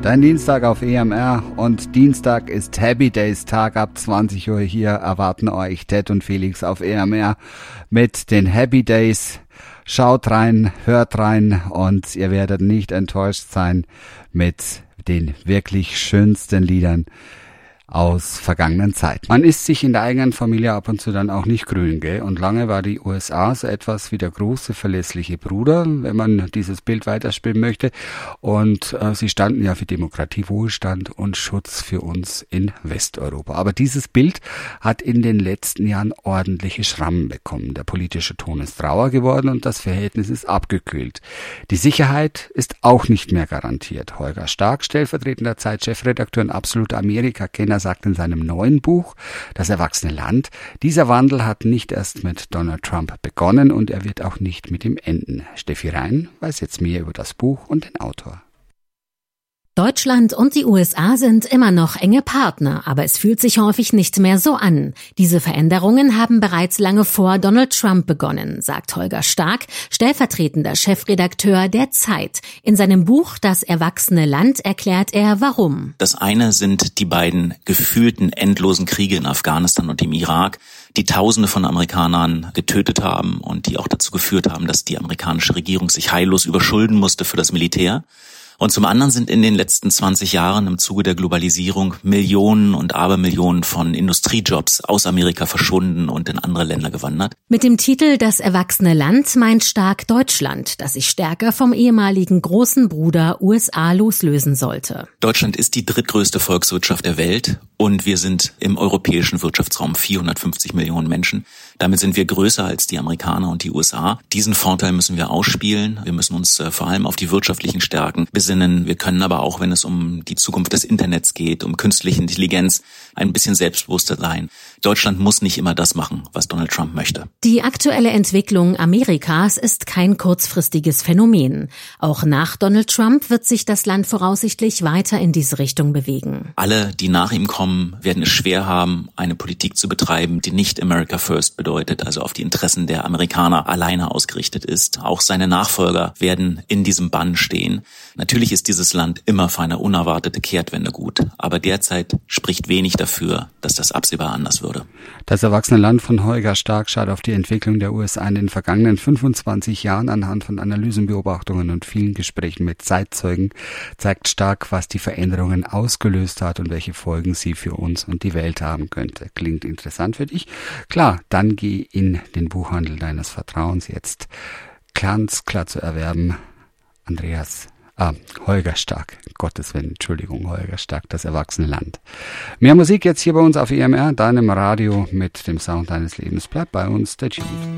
Dein Dienstag auf EMR und Dienstag ist Happy Days Tag ab 20 Uhr. Hier erwarten euch Ted und Felix auf EMR mit den Happy Days. Schaut rein, hört rein und ihr werdet nicht enttäuscht sein mit den wirklich schönsten Liedern aus vergangenen Zeiten. Man ist sich in der eigenen Familie ab und zu dann auch nicht grün, gell? Und lange war die USA so etwas wie der große verlässliche Bruder, wenn man dieses Bild weiterspielen möchte. Und sie standen ja für Demokratie, Wohlstand und Schutz für uns in Westeuropa. Aber dieses Bild hat in den letzten Jahren ordentliche Schrammen bekommen. Der politische Ton ist rauer geworden und das Verhältnis ist abgekühlt. Die Sicherheit ist auch nicht mehr garantiert. Holger Stark, stellvertretender Zeit-Chefredakteur und absoluter Amerika-Kenner, sagt in seinem neuen Buch Das erwachsene Land, dieser Wandel hat nicht erst mit Donald Trump begonnen und er wird auch nicht mit ihm enden. Steffi Rhein weiß jetzt mehr über das Buch und den Autor. Deutschland und die USA sind immer noch enge Partner, aber es fühlt sich häufig nicht mehr so an. Diese Veränderungen haben bereits lange vor Donald Trump begonnen, sagt Holger Stark, stellvertretender Chefredakteur der Zeit. In seinem Buch Das erwachsene Land erklärt er, warum. Das eine sind die beiden gefühlten endlosen Kriege in Afghanistan und im Irak, die Tausende von Amerikanern getötet haben und die auch dazu geführt haben, dass die amerikanische Regierung sich heillos überschulden musste für das Militär. Und zum anderen sind in den letzten 20 Jahren im Zuge der Globalisierung Millionen und Abermillionen von Industriejobs aus Amerika verschwunden und in andere Länder gewandert. Mit dem Titel Das erwachsene Land meint Stark Deutschland, das sich stärker vom ehemaligen großen Bruder USA loslösen sollte. Deutschland ist die drittgrößte Volkswirtschaft der Welt und wir sind im europäischen Wirtschaftsraum 450 Millionen Menschen. Damit sind wir größer als die Amerikaner und die USA. Diesen Vorteil müssen wir ausspielen. Wir müssen uns vor allem auf die wirtschaftlichen Stärken besinnen. Wir können aber auch, wenn es um die Zukunft des Internets geht, um künstliche Intelligenz, ein bisschen selbstbewusster sein. Deutschland muss nicht immer das machen, was Donald Trump möchte. Die aktuelle Entwicklung Amerikas ist kein kurzfristiges Phänomen. Auch nach Donald Trump wird sich das Land voraussichtlich weiter in diese Richtung bewegen. Alle, die nach ihm kommen, werden es schwer haben, eine Politik zu betreiben, die nicht America First bedeutet, also auf die Interessen der Amerikaner alleine ausgerichtet ist. Auch seine Nachfolger werden in diesem Bann stehen. Natürlich ist dieses Land immer für eine unerwartete Kehrtwende gut, aber derzeit spricht wenig dafür, dass das absehbar anders würde. Das erwachsene Land von Holger Stark schaut auf die Entwicklung der USA in den vergangenen 25 Jahren anhand von Analysen, Beobachtungen und vielen Gesprächen mit Zeitzeugen, zeigt Stark, was die Veränderungen ausgelöst hat und welche Folgen sie für uns und die Welt haben könnte. Klingt interessant für dich? Klar, dann geh in den Buchhandel deines Vertrauens jetzt. Ganz klar zu erwerben. Holger Stark, Gottes Willen, Entschuldigung, Holger Stark, das erwachsene Land. Mehr Musik jetzt hier bei uns auf EMR, deinem Radio mit dem Sound deines Lebens. Bleibt bei uns, stay tuned.